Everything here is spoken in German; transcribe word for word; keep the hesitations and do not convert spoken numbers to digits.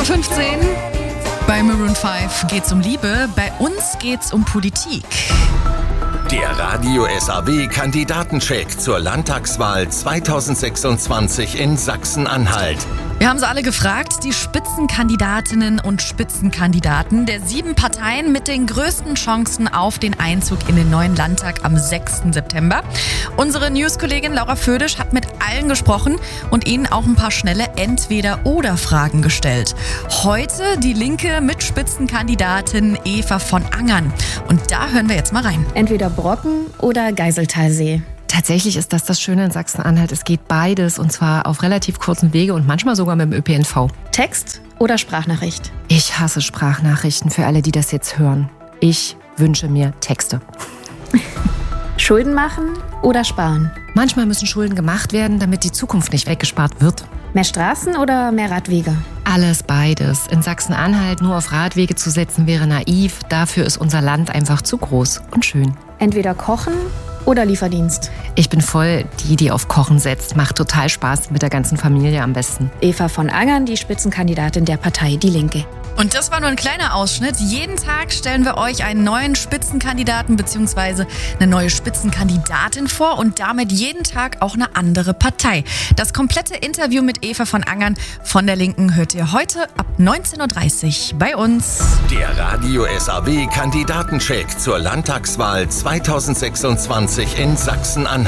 fünfzehn. Bei Maroon fünf geht's um Liebe, bei uns geht's um Politik. Der Radio S A W-Kandidatencheck zur Landtagswahl zweitausendsechsundzwanzig in Sachsen-Anhalt. Wir haben sie alle gefragt, die Spitzenkandidatinnen und Spitzenkandidaten der sieben Parteien mit den größten Chancen auf den Einzug in den neuen Landtag am sechsten September. Unsere News-Kollegin Laura Födisch hat mit allen gesprochen und ihnen auch ein paar schnelle Entweder-oder-Fragen gestellt. Heute die Linke mit Spitzenkandidatin Eva von Angern. Und da hören wir jetzt mal rein. Entweder Brocken oder Geiseltalsee. Tatsächlich ist das das Schöne in Sachsen-Anhalt. Es geht beides und zwar auf relativ kurzen Wege und manchmal sogar mit dem Ö P N V. Text oder Sprachnachricht? Ich hasse Sprachnachrichten für alle, die das jetzt hören. Ich wünsche mir Texte. Schulden machen oder sparen? Manchmal müssen Schulden gemacht werden, damit die Zukunft nicht weggespart wird. Mehr Straßen oder mehr Radwege? Alles beides. In Sachsen-Anhalt nur auf Radwege zu setzen wäre naiv. Dafür ist unser Land einfach zu groß und schön. Entweder kochen oder Lieferdienst? Ich bin voll die, die auf Kochen setzt. Macht total Spaß mit der ganzen Familie am besten. Eva von Angern, die Spitzenkandidatin der Partei Die Linke. Und das war nur ein kleiner Ausschnitt. Jeden Tag stellen wir euch einen neuen Spitzenkandidaten bzw. eine neue Spitzenkandidatin vor und damit jeden Tag auch eine andere Partei. Das komplette Interview mit Eva von Angern von der Linken hört ihr heute ab neunzehn Uhr dreißig bei uns. Der Radio S A W-Kandidatencheck zur Landtagswahl zweitausendsechsundzwanzig in Sachsen-Anhalt.